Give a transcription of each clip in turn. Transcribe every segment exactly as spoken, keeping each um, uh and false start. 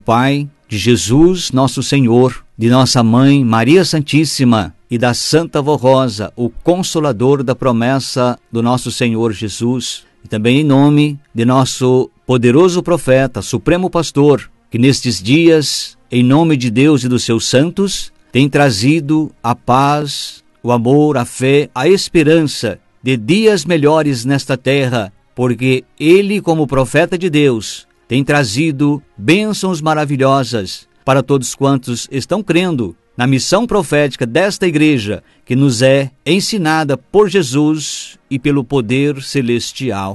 Pai, de Jesus, nosso Senhor, de nossa Mãe, Maria Santíssima, e da Santa Vó Rosa, o Consolador da promessa do nosso Senhor Jesus, e também em nome de nosso poderoso profeta, Supremo Pastor, que nestes dias, em nome de Deus e dos seus santos, tem trazido a paz, o amor, a fé, a esperança de dias melhores nesta terra, porque Ele, como profeta de Deus, tem trazido bênçãos maravilhosas para todos quantos estão crendo na missão profética desta igreja, que nos é ensinada por Jesus e pelo poder celestial.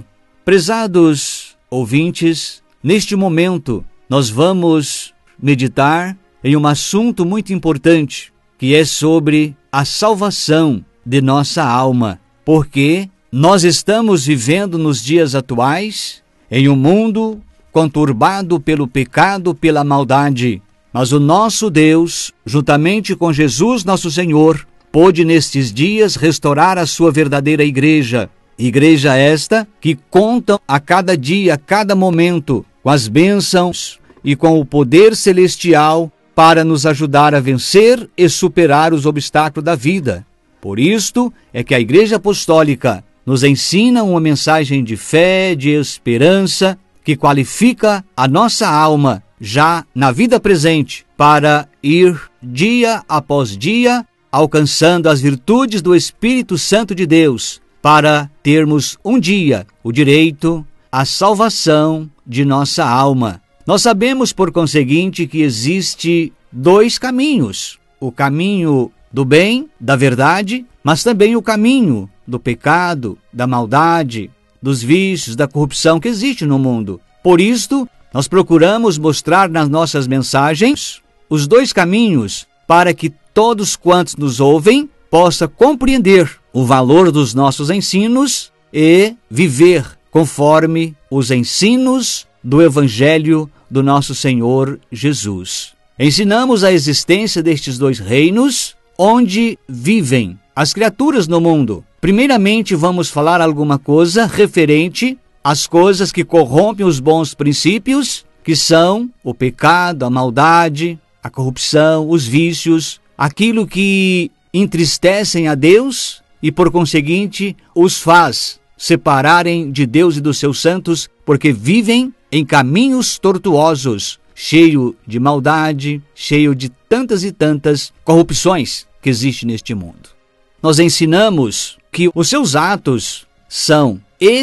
Prezados ouvintes, neste momento nós vamos meditar em um assunto muito importante, que é sobre a salvação de nossa alma, porque nós estamos vivendo nos dias atuais em um mundo conturbado pelo pecado, pela maldade. Mas o nosso Deus, juntamente com Jesus nosso Senhor, pôde nestes dias restaurar a sua verdadeira igreja. Igreja esta que conta a cada dia, a cada momento, com as bênçãos e com o poder celestial para nos ajudar a vencer e superar os obstáculos da vida. Por isto é que a Igreja Apostólica nos ensina uma mensagem de fé, de esperança, que qualifica a nossa alma já na vida presente para ir dia após dia alcançando as virtudes do Espírito Santo de Deus, para termos um dia o direito à salvação de nossa alma. Nós sabemos, por conseguinte, que existe dois caminhos: o caminho do bem, da verdade, mas também o caminho do pecado, da maldade, dos vícios, da corrupção que existe no mundo. Por isto, nós procuramos mostrar nas nossas mensagens os dois caminhos para que todos quantos nos ouvem possam compreender o valor dos nossos ensinos e viver conforme os ensinos do Evangelho do nosso Senhor Jesus. Ensinamos a existência destes dois reinos onde vivem as criaturas no mundo. Primeiramente, vamos falar alguma coisa referente às coisas que corrompem os bons princípios, que são o pecado, a maldade, a corrupção, os vícios, aquilo que entristecem a Deus e, por conseguinte, os faz separarem de Deus e dos seus santos, porque vivem em caminhos tortuosos, cheio de maldade, cheio de tantas e tantas corrupções que existem neste mundo. Nós ensinamos que os seus atos são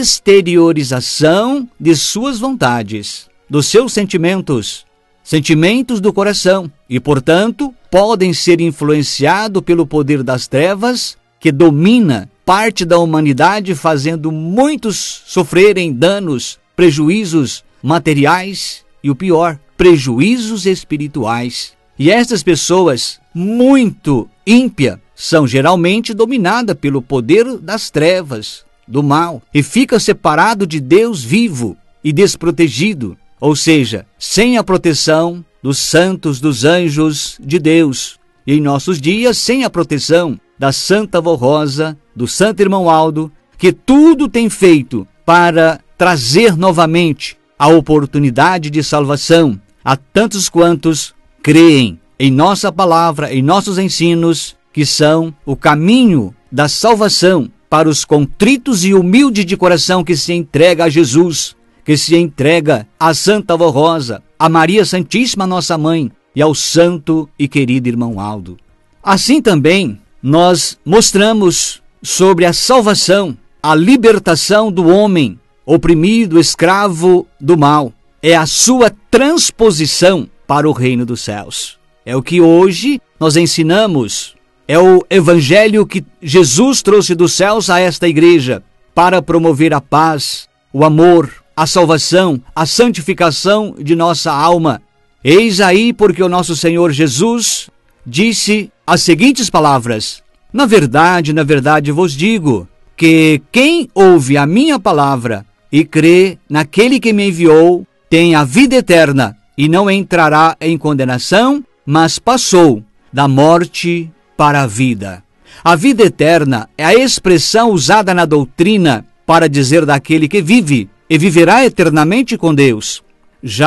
exteriorização de suas vontades, dos seus sentimentos, sentimentos do coração, e, portanto, podem ser influenciados pelo poder das trevas, que domina parte da humanidade, fazendo muitos sofrerem danos, prejuízos materiais e, o pior, prejuízos espirituais. E estas pessoas muito ímpias são geralmente dominadas pelo poder das trevas, do mal, e ficam separados de Deus vivo e desprotegido, ou seja, sem a proteção dos santos, dos anjos de Deus. E em nossos dias, sem a proteção da Santa Vó Rosa, do Santo Irmão Aldo, que tudo tem feito para trazer novamente a oportunidade de salvação a tantos quantos creem em nossa palavra, em nossos ensinos, que são o caminho da salvação para os contritos e humildes de coração que se entrega a Jesus, que se entrega à Santa Vó Rosa, a Maria Santíssima, nossa Mãe, e ao santo e querido Irmão Aldo. Assim também, nós mostramos sobre a salvação, a libertação do homem oprimido, escravo do mal. É a sua transposição para o reino dos céus. É o que hoje nós ensinamos. É o evangelho que Jesus trouxe dos céus a esta igreja para promover a paz, o amor, a salvação, a santificação de nossa alma. Eis aí porque o nosso Senhor Jesus disse as seguintes palavras: Na verdade, na verdade vos digo, que quem ouve a minha palavra e crê naquele que me enviou, tem a vida eterna e não entrará em condenação, mas passou da morte para a vida. A vida eterna é a expressão usada na doutrina para dizer daquele que vive e viverá eternamente com Deus. Já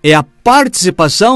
é a participação